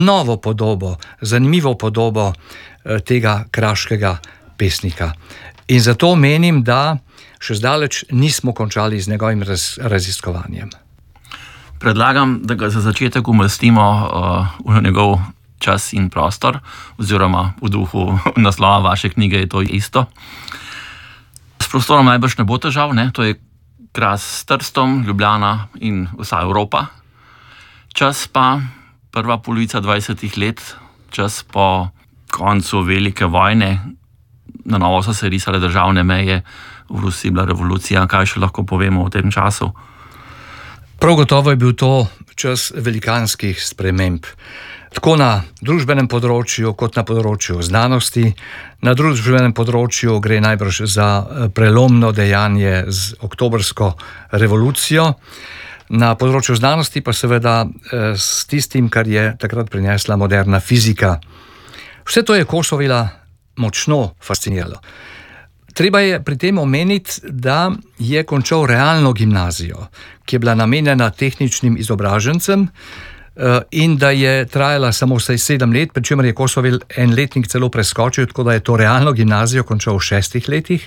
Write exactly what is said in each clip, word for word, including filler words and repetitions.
novo podobo, zanimivo podobo tega kraškega pesnika. In zato menim, da še zdaleč nismo končali z njegovim raz, raziskovanjem. Predlagam, da ga za začetek umestimo uh, v njegov čas in prostor, oziroma v duhu naslova vaše knjige je to isto. S prostorom najbrž ne bo težav, ne? To je Kras s Trstom, Ljubljana in vsa Evropa. Čas pa prva polovica dvajsetih let, čas po koncu velike vojne, na novo so se risale državne meje, v Rusiji bila revolucija. Kaj še lahko povemo o tem času? Prav gotovo je bil to čas velikanskih sprememb. Tako na družbenem področju, kot na področju znanosti. Na družbenem področju gre najbrž za prelomno dejanje z oktobrsko revolucijo. Na področju znanosti pa seveda s tistim, kar je takrat prinesla moderna fizika. Vse to je Kosovela močno fasciniralo. Treba je pri tem omeniti, da je končal realno gimnazijo, ki je bila namenjena tehničnim izobražencem in da je trajala samo vsaj sedem let, pri čemer je Kosovel en letnik celo preskočil, tako da je to realno gimnazijo končal v šestih letih.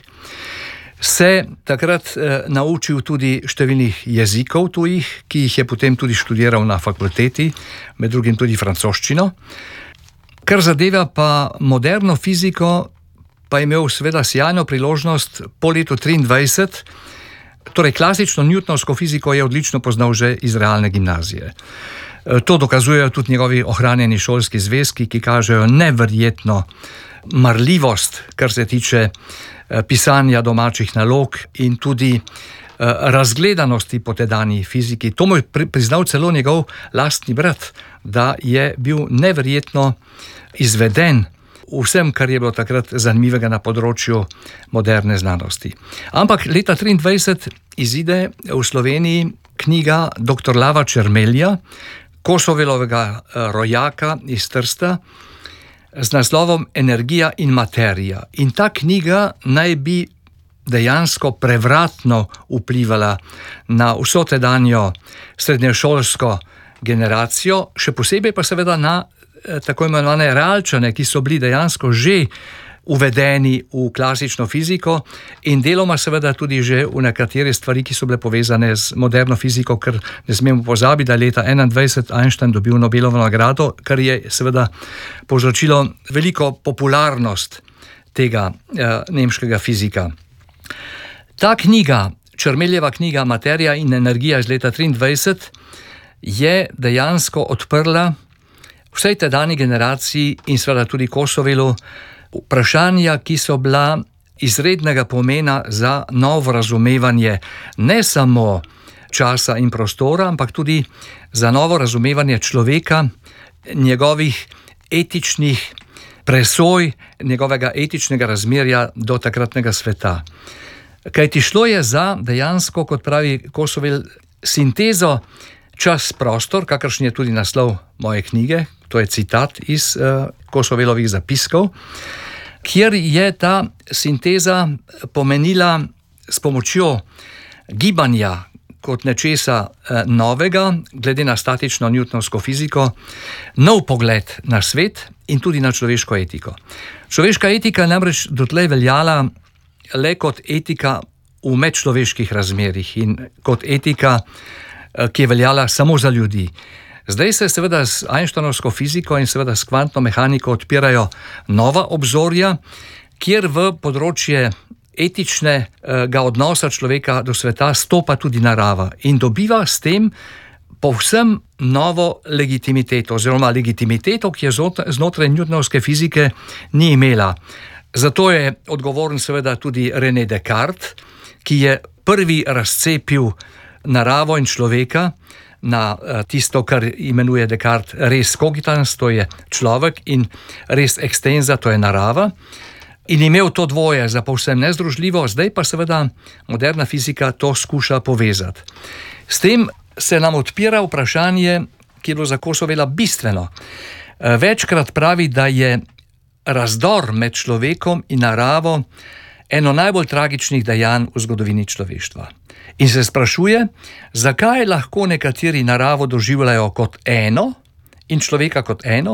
Se takrat eh, naučil tudi številnih jezikov tujih, ki jih je potem tudi študiral na fakulteti, med drugim tudi francoščino. Kar zadeva pa moderno fiziko, pa je imel seveda sijajno priložnost po letu triindvajset, torej klasično newtonovsko fiziko je odlično poznal že iz realne gimnazije. To dokazujejo tudi njegovi ohranjeni šolski zvezki, ki kažejo neverjetno marljivost, kar se tiče pisanja domačih nalog in tudi razgledanosti po tedanji fiziki. To mu je priznal celo njegov lastni brat, da je bil neverjetno izveden vsem, kar je bilo takrat zanimivega na področju moderne znanosti. Ampak leta triindvajset izide v Sloveniji knjiga doktor Lava Čermelja, Kosovelovega rojaka iz Trsta, z naslovom Energija in materija. In ta knjiga naj bi dejansko prevratno vplivala na vso tedanjo srednješolsko generacijo, še posebej pa seveda na tako imenovane realčane, ki so bili dejansko že uvedeni v klasično fiziko in deloma seveda tudi že v nekatere stvari, ki so bile povezane z moderno fiziko, ker ne smemo pozabiti, da je leta enaindvajset Einstein dobil Nobelovo nagrado, kar je seveda povzročilo veliko popularnost tega eh, nemškega fizika. Ta knjiga, Čermeljeva knjiga Materija in energija iz leta triindvajset, je dejansko odprla vsej tedanji generaciji in seveda tudi Kosovelu vprašanja, ki so bila izrednega pomena za novo razumevanje ne samo časa in prostora, ampak tudi za novo razumevanje človeka, njegovih etičnih presoj, njegovega etičnega razmerja do takratnega sveta. Kajti šlo je za dejansko, kot pravi Kosovel, sintezo čas-prostor, kakršen je tudi naslov moje knjige, to je citat iz uh, Kosovelovih zapiskov, kjer je ta sinteza pomenila s pomočjo gibanja kot nečesa uh, novega, glede na statično newtonovsko fiziko, nov pogled na svet in tudi na človeško etiko. Človeška etika je namreč dotlej veljala le kot etika v medčloveških razmerjih in kot etika, ki je veljala samo za ljudi. Zdaj se seveda s Einsteinovsko fiziko in seveda s kvantno mehaniko odpirajo nova obzorja, kjer v področje etičnega odnosa človeka do sveta stopa tudi narava in dobiva s tem povsem novo legitimiteto, oziroma legitimiteto, ki je znotraj newtonovske fizike ni imela. Zato je odgovoren seveda tudi René Descartes, ki je prvi razcepil naravo in človeka na tisto, kar imenuje Descartes res cogitans, to je človek, in res extensa, to je narava, in imel to dvoje za povsem nezdružljivo, zdaj pa seveda moderna fizika to skuša povezati. S tem se nam odpira vprašanje, ki je bilo za Kosovela bistveno. Večkrat pravi, da je razdor med človekom in naravo eno najbolj tragičnih dejanj v zgodovini človeštva. In se sprašuje, zakaj lahko nekateri naravo doživljajo kot eno in človeka kot eno.